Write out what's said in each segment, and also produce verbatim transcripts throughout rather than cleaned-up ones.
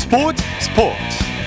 스포츠 스포츠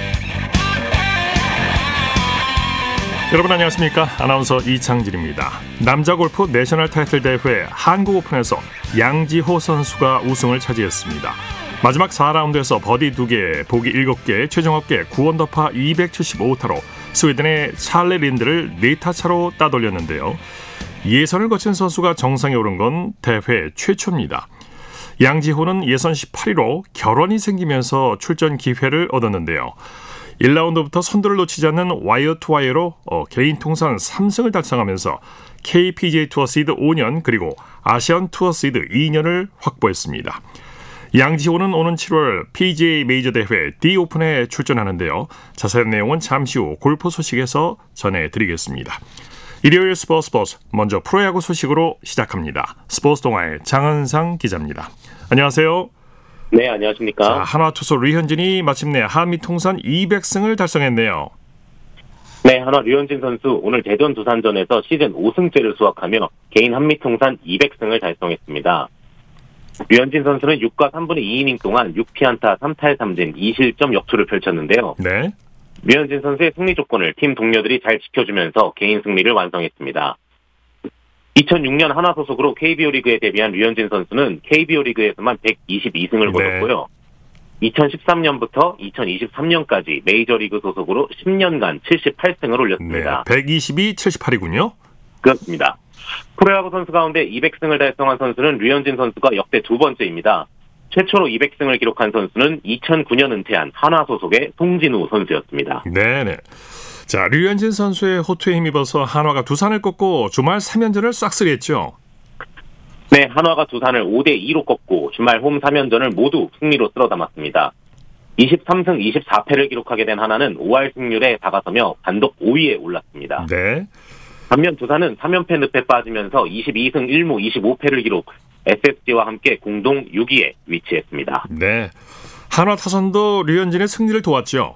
여러분 안녕하십니까? 아나운서 이창진입니다. 남자 골프 내셔널 타이틀 대회 한국 오픈에서 양지호 선수가 우승을 차지했습니다. 마지막 사 라운드에서 버디 두 개, 보기 일곱 개, 최종 합계 구 언더파 이백칠십오 타로 스웨덴의 찰리 린드를 네 타 차로 따돌렸는데요. 예선을 거친 선수가 정상에 오른 건 대회 최초입니다. 양지호는 예선 십팔 위로 결혼이 생기면서 출전 기회를 얻었는데요. 일 라운드부터 선두를 놓치지 않는 와이어 투 와이어로 어, 개인 통산 삼 승을 달성하면서 케이피지에이 투어 시드 오 년 그리고 아시안 투어 시드 이 년을 확보했습니다. 양지호는 오는 칠월 피지에이 메이저 대회 D 오픈에 출전하는데요. 자세한 내용은 잠시 후 골프 소식에서 전해드리겠습니다. 일요일 스포츠 스포츠 먼저 프로야구 소식으로 시작합니다. 스포츠 동아의 장은상 기자입니다. 안녕하세요. 네, 안녕하십니까. 자, 한화 투수 류현진이 마침내 한미 통산 이백 승을 달성했네요. 네, 한화 류현진 선수 오늘 대전 두산전에서 시즌 오 승째를 수확하며 개인 한미 통산 이백 승을 달성했습니다. 류현진 선수는 육과 삼 분의 이 이닝 동안 육 피안타 삼 탈 삼 진 이 실점 역투를 펼쳤는데요. 네. 류현진 선수의 승리 조건을 팀 동료들이 잘 지켜주면서 개인 승리를 완성했습니다. 이천육 년 한화 소속으로 케이비오 리그에 데뷔한 류현진 선수는 케이비오 리그에서만 백이십이 승을 거뒀고요. 네. 이천십삼 년부터 이천이십삼 년까지 메이저리그 소속으로 십 년간 칠십팔 승을 올렸습니다. 네, 백이십이, 칠십팔이군요. 그렇습니다. 프로야구 선수 가운데 이백 승을 달성한 선수는 류현진 선수가 역대 두 번째입니다. 최초로 이백 승을 기록한 선수는 이천구 년 은퇴한 한화 소속의 송진우 선수였습니다. 네네. 자, 류현진 선수의 호투에 힘입어서 한화가 두산을 꺾고 주말 삼 연전을 싹쓸이했죠. 네, 한화가 두산을 오 대 이로 꺾고 주말 홈 삼 연전을 모두 승리로 쓸어 담았습니다. 이십삼 승 이십사 패를 기록하게 된 한화는 오 할 승률에 다가서며 단독 오 위에 올랐습니다. 네. 반면 두산은 삼 연패 늪에 빠지면서 이십이 승 일 무 이십오 패를 기록, 에스에스지와 함께 공동 육 위에 위치했습니다. 네, 한화 타선도 류현진의 승리를 도왔죠.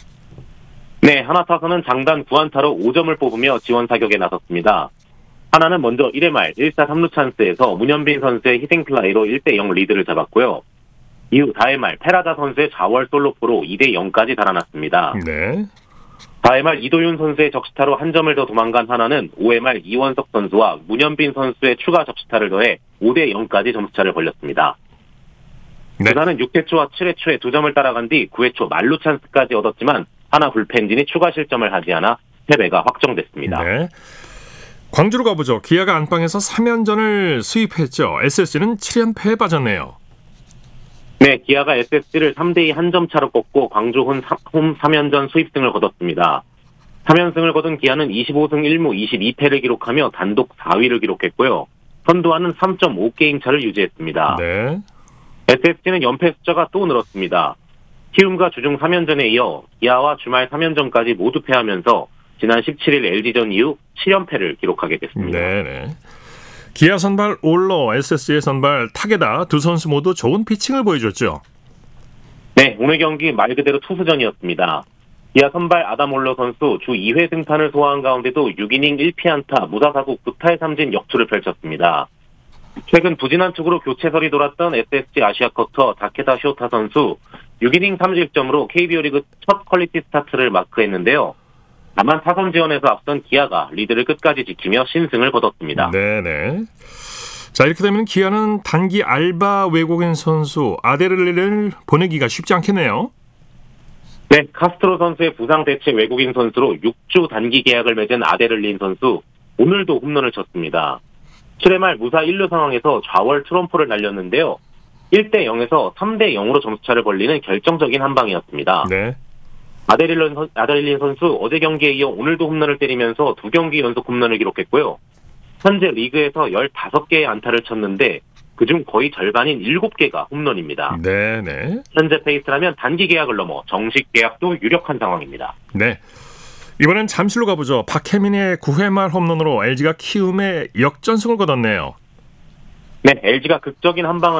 네, 한화 타선은 장단 구 안타로 오 점을 뽑으며 지원 사격에 나섰습니다. 하나는 먼저 일 회 말 일 사 삼 루 찬스에서 문현빈 선수의 희생플라이로 일 대 영 리드를 잡았고요. 이후 사 회 말 페라자 선수의 좌월 솔로포로 이 대 영까지 달아났습니다. 네. 사 회 말 이도윤 선수의 적시타로 한 점을 더 도망간 하나는 오 회 말 이원석 선수와 문현빈 선수의 추가 적시타를 더해 오 대 영까지 점수차를 벌렸습니다. 네. 두산은 육 회 초와 칠 회 초에 두 점을 따라간 뒤 구 회 초 만루 찬스까지 얻었지만 하나 불펜진이 추가 실점을 하지 않아 패배가 확정됐습니다. 네. 광주로 가보죠. 기아가 안방에서 삼 연전을 수입했죠. 에스에스지는 칠 연패에 빠졌네요. 네, 기아가 에스에스지를 삼 대 이 한 점 차로 꺾고 광주 홈 삼 연전 수입승을 거뒀습니다. 삼 연승을 거둔 기아는 이십오 승 일 무 이십이 패를 기록하며 단독 사 위를 기록했고요. 선두와는 삼 점 오 게임 차를 유지했습니다. 네. 에스에스지는 연패 숫자가 또 늘었습니다. 키움과 주중 삼 연전에 이어 기아와 주말 삼 연전까지 모두 패하면서 지난 십칠 일 엘지전 이후 칠 연패를 기록하게 됐습니다. 네네. 기아 선발 올러, 에스에스지의 선발 타게다 두 선수 모두 좋은 피칭을 보여줬죠. 네, 오늘 경기 말 그대로 투수전이었습니다. 기아 선발 아담 올러 선수 주 이 회 등판을 소화한 가운데도 육 이닝 일 피안타 무사사구 구 탈 삼 진 역투를 펼쳤습니다. 최근 부진한 투구로 교체설이 돌았던 에스에스지 아시아 쿼터 다케다 쇼타 선수 육 이닝 삼 실점으로 케이비오 리그 첫 퀄리티 스타트를 마크했는데요. 다만 타선 지원에서 앞선 기아가 리드를 끝까지 지키며 신승을 거뒀습니다. 네네. 자, 이렇게 되면 기아는 단기 알바 외국인 선수 아데르리를 보내기가 쉽지 않겠네요. 네, 카스트로 선수의 부상 대체 외국인 선수로 육 주 단기 계약을 맺은 아데르린 선수 오늘도 홈런을 쳤습니다. 칠 회 말 무사 일 루 상황에서 좌월 트럼프를 날렸는데요. 일 대 영에서 삼 대 영으로 점수차를 벌리는 결정적인 한 방이었습니다. 네. 아데릴린, 아데릴린 선수 어제 경기에 이어 오늘도 홈런을 때리면서 두 경기 연속 홈런을 기록했고요. 현재 리그에서 열다섯 개의 안타를 쳤는데 그중 거의 절반인 일곱 개가 홈런입니다. 네네. 현재 페이스라면 단기 계약을 넘어 정식 계약도 유력한 상황입니다. 네. 이번엔 잠실로 가보죠. 박혜민의 구 회 말 홈런으로 엘지가 키움에 역전승을 거뒀네요. 네, 엘지가 극적인 한 방을